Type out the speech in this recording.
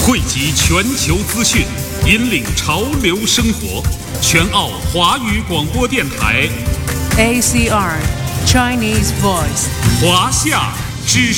汇集全球资讯，引领潮流生活。全澳华语广播电台 ACR Chinese Voice 华夏之